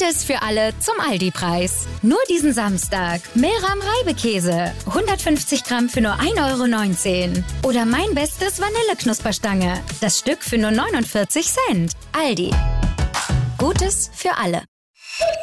Gutes für alle zum Aldi-Preis. Nur diesen Samstag. Meram Reibekäse. 150 Gramm für nur 1,19 €. Oder mein bestes Vanilleknusperstange. Das Stück für nur 49 Cent. Aldi. Gutes für alle.